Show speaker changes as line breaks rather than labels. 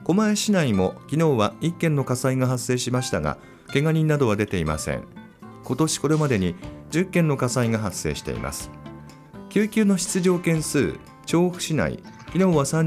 狛江市内も昨日は1件の火災が発生しましたが、怪我人などは出ていません。今年これまでに10件の火災が発生しています。救急の出動件数、調布市内、昨日は